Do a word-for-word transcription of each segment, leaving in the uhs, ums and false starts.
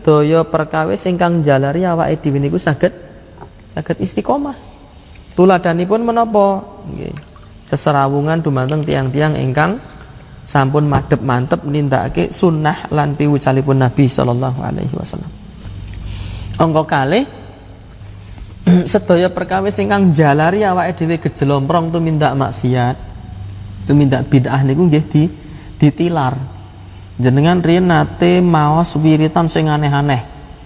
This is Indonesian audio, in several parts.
sedaya perkawis ingkang jalari awake dhewe niku saged saged istiqomah. Tuladhanipun menapa? Nggih. Seserawungan dumateng tiang-tiang ingkang sampun madhep mantep nindakake sunnah lan piwucalipun Nabi sallallahu alaihi wasallam. Angka kalih sedaya perkawis ingkang jalari awake dhewe gejelomprong tumindak maksiat, tumindak bid'ah niku nggih di ditilar. Jenengan riyen nate maos wiritan sing aneh-aneh.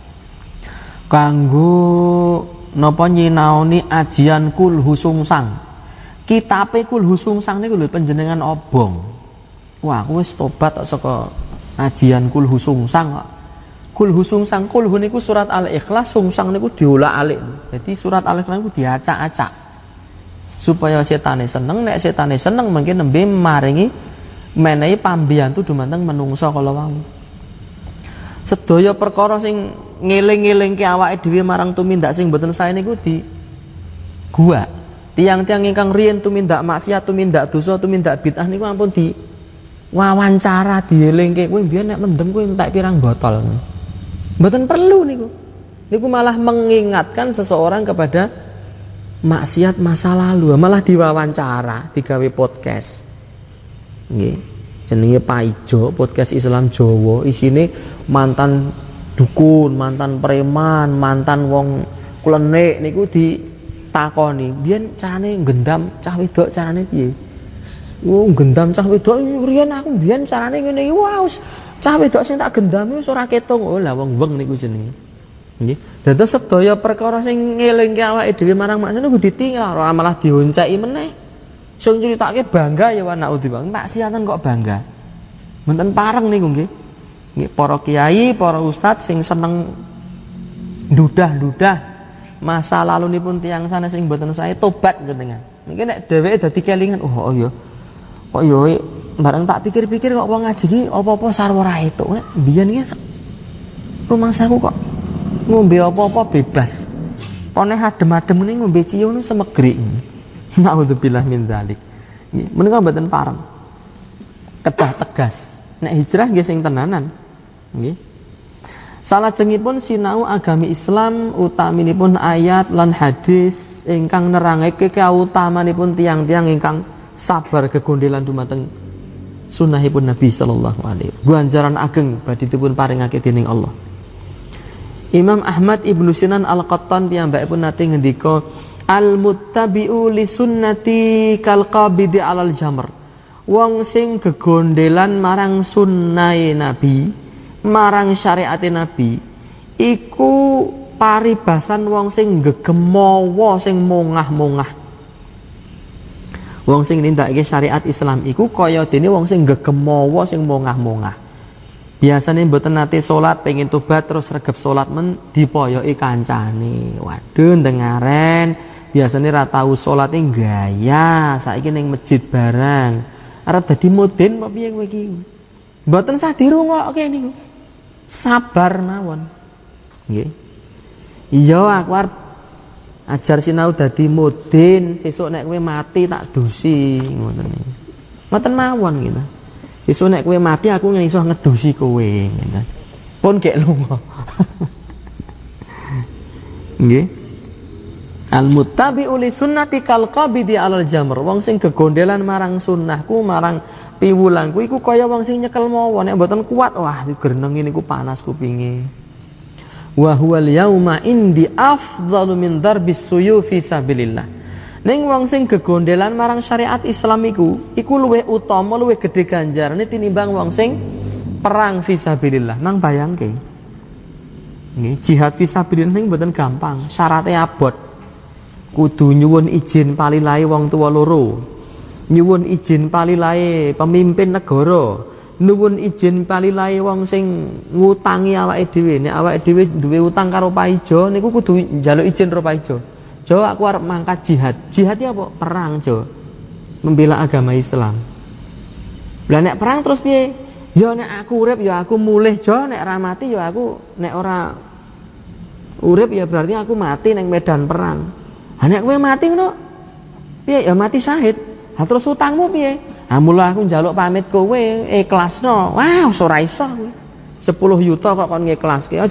Kanggo napa nyinaoni ajian kulhu sungsang. Kitabe kulhu sungsang niku lho panjenengan obong. Wah, aku wis tobat saka ajian kulhu sungsang kok. Kulhu sungsang, kulhu niku surat Al-Ikhlas, sungsang niku diolak-alik. Jadi surat Al-Ikhlas niku diacak-acak. Supaya setane seneng, nek setane seneng mungkin nembe maringi menehi pambiyantu dumateng menungso kala wau. Sedaya perkara sing ngeling-elingke awake dhewe marang tumindak sing mboten sae niku di gua. Tiang-tiang ingkang riyen tumindak maksiat, tumindak dosa, tumindak bid'ah niku ampun di wawancara dielingke. Kowe mbiyen nek mendem kowe entek pirang botol. Mboten perlu niku. Niku malah mengingatkan seseorang kepada maksiat masa lalu, malah diwawancara, digawe podcast. Nggih. Jenenge Paijo, podcast Islam Jawa, isine mantan dukun, mantan preman, mantan wong klenik niku ditakoni, "Biyen carane nggendam cah wedok carane piye?" "Oh, gendam cah wedok riyen aku biyen carane ngene iki." Wah, cah wedok sing tak gendam wis ora ketung. Oh, lah wong-wong niku jenenge. Nggih. Dados sedaya perkara sing ngelingke awake dhewe marang maksiat niku ditinggal, ora malah dionceki meneh. Sing critake bangga ya wa naudzubillah. Maksiatan kok bangga. Mboten pareng niku nggih. Nggih, para kiai, para ustad sing seneng ndudah-ndudah masa lalunipun tiyang sanes sing mboten sae tobat jenengan. Niki nek dheweke dadi kelingan, oh oh ya. Kok yo bareng tak pikir-pikir kok wong ngaji iki apa-apa sarwa ra etuk. Biyen iki rumangsaku kok ngombe apa-apa bebas. Pone adem-adem ngene ngombe ciyo nu semegrik. Naudzubillah min dzalik. Nggih, menika mboten pareng. Kedah tegas. Nek hijrah nggih sing tenanan. Nggih. Salajengipun sinau agami Islam utaminipun ayat lan hadis ingkang nerangake kautamanipun tiang-tiang ingkang sabar kegondelan dumateng sunnahipun Nabi sallallahu alaihi wasallam. Ganjaran ageng badhe dipun paringake dening Allah. Imam Ahmad Ibnu Sinan Al-Qattan piyambakipun nate ngendika, "Al-muttabi'u li sunnati kal qabidi 'alal jamr." Wong sing gegondelan marang sunnahe Nabi, marang syariate Nabi, iku paribasan wong sing gegemawa sing mongah-mongah. Wong sing nindakake syariat Islam iku kaya dene wong sing gegemawa sing mongah-mongah. Biasane mboten nate salat pengin tobat terus regep salat men dipoyoki kancane. Waduh ndengaren biasane ra tau salate gaya, saiki ning masjid barang. Arep dadi moden apa piye kowe iki? Mboten sah dirungokke niku. Sabar mawon. Nggih. Iya aku arep ajar sinau dadi moden, sesuk nek kowe mati tak dusi ngoten niku. Ngoten mawon gitu. Sesuk nek kowe mati aku iso ngedusi kowe gitu. Pun gek lunga. Nggih. Al-muttabi'u li sunnati kal qabidi 'alal jamr. Wong sing gegondelan marang sunnahku, marang piwulangku iku kaya wong sing nyekel mawon. Nek mboten kuat, wah greneng niku panas kupinge. Wa huwal yauma indi afdhalu min darbis suyufi sabilillah. Ning wong sing gegondelan marang syariat Islam iku, iku luwih utama, luwih gedhe ganjarane tinimbang wong sing perang fisabilillah. Mang bayangke. Nggih, jihad fisabilillah ning mboten gampang, syaratnya abot. Kudu nyuwun izin palilahe wong tuwa loro. Nyuwun izin palilahe pemimpin negara. Nuwun izin palilahe wong sing ngutangi awake dhewe. Nek awake dhewe duwe utang karo Paijo niku kudu njaluk izin karo Paijo. Jo, aku arep mangkat jihad. Jihad iki apa? Perang, Jo. Membela agama Islam. Lah nek perang terus piye? Ya nek aku urip ya aku mulih, Jo. Nek ora mati ya aku nek ora urip ya berarti aku mati ning medan perang. Ha nek kowe mati ngono piye? Ya mati syahid. Ha terus utangmu piye? Ha mula aku njaluk pamit kowe ikhlasno. Wah, wow, ora iso kowe. sepuluh juta kok kon ngiklaske. Aja